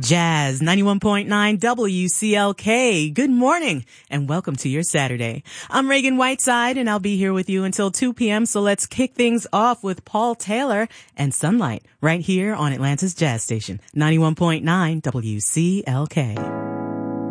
Jazz 91.9 WCLK. Good morning and welcome to your Saturday. I'm Reagan Whiteside and I'll be here with you until 2 p.m. So let's kick things off with Paul Taylor and Sunlight right here on Atlanta's Jazz Station 91.9 WCLK.